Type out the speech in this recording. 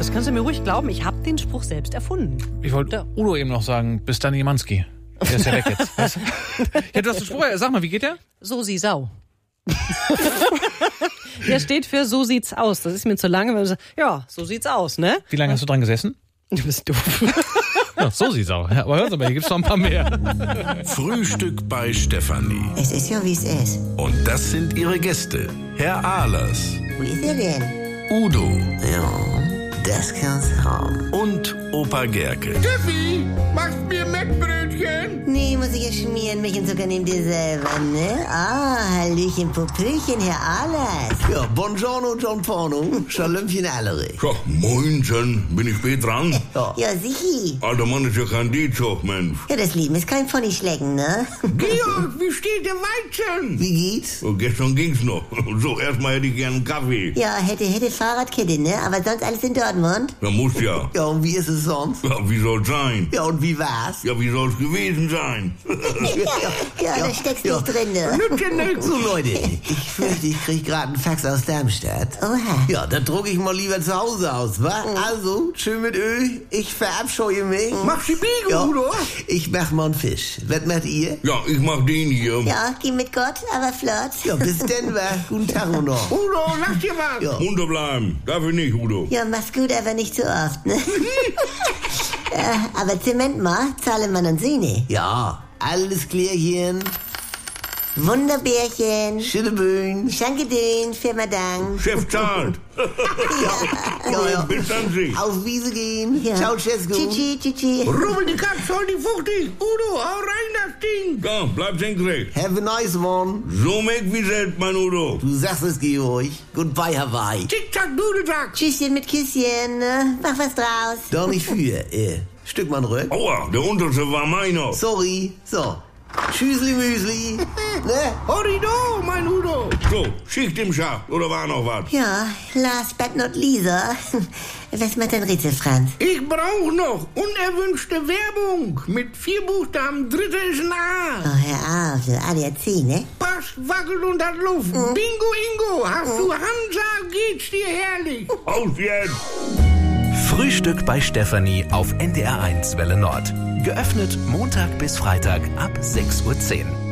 das kannst du mir ruhig glauben, ich habe den Spruch selbst erfunden. Ich wollte Udo eben noch sagen, bis dann Jemanski. Der ist ja weg jetzt. Weißt du? Ja, du hast den Spruch, sag mal, wie geht der? So sie Sau. Der steht für so sieht's aus. Das ist mir zu lange, weil ja, so sieht's aus, ne? Wie lange hast du dran gesessen? Du bist doof. Ja, so sieht's aus. Ja, aber hören Sie mal, hier gibt's noch ein paar mehr. Frühstück bei Stefanie. Es ist ja, wie es ist. Und das sind ihre Gäste. Herr Ahlers, Wo ist er denn? Udo Ja, das kann's haben. und Opa Gerke. Steffi, machst mir Mettbrötchen? Nee, muss ich ja schmieren. Milch und Zucker nehmt ihr selber, ne? Ah, Hallöchen, Popöchen, Herr Ahlers. Ja, buongiorno, John Porno. Schalömchen Allerich. Ja, moinsen, bin ich spät dran? Ja, sichi. Alter Mann ist ja kein D-Zug, Mensch. Ja, das Leben ist kein Ponyschlecken, ne? Georg, wie steht der Weizen? Wie geht's? Oh, gestern ging's noch. So, erstmal hätte ich gern einen Kaffee. Ja, hätte Fahrradkette, ne? Aber sonst alles in Dortmund? Ja, muss ja. Ja, und wie ist es sonst? Ja, wie soll's sein? Ja, und wie war's? Ja, wie soll's gewesen sein? Ja, da steckst du nicht drin, ne? Nützt ja nix. So Leute, ich fürchte, ich krieg gerade einen Fax aus Darmstadt. Oha. Ja, dann drucke ich mal lieber zu Hause aus, wa? Also, schön mit Öl, ich verabscheue mich. Mach die Biege, Ja, Udo. ich mach mal einen Fisch. Was macht ihr? Ja, ich mach den hier. Ja, geh mit Gott, aber flott. Ja, bis denn, wa? Guten Tag noch. Udo, lass dir was. Ja. Munter bleiben. Dafür nicht, Udo. Ja, mach's gut, aber nicht zu oft, ne? Aber Zement mal, Zahlemann und Söhne. Ja, alles klärchen. Wunderbärchen. Schilleböen. Schankedön, Firma Dank. Chef zahlt. Ja. Bis dann sich. Auf Wiese gehen. Ja. Ciao, Cesco. Tschüssi, tschüssi. Rubbel die Katze, hol die Fuchti. Udo, hau rein das Ding. Ja, bleib senkrecht. Have a nice one. So meg wie selbst, mein Udo. Du sagst es, Georg. Goodbye, Hawaii. Zick-Zack, Dudelsack. Tschüsschen mit Küsschen, ne? Mach was draus. Doch nicht für, Stück mal rück. Aua, der unterste war meiner. Sorry. So. Tschüssli Müsli. Ne? Horido, mein Udo. So, Schicht im Schacht, oder war noch was? Ja, last but not Lisa. Was macht dein Rätsel, Franz? Ich brauch noch unerwünschte Werbung. Mit 4 Buchstaben, dritte ist ein A. Oh, hör auf, so ADAC, ne? Pass, wackelt und hat Luft. Bingo, Ingo, hast du Hansa, geht's dir herrlich. Aus jetzt. Frühstück bei Stefanie auf NDR1 Welle Nord. Geöffnet Montag bis Freitag ab 6:10 Uhr.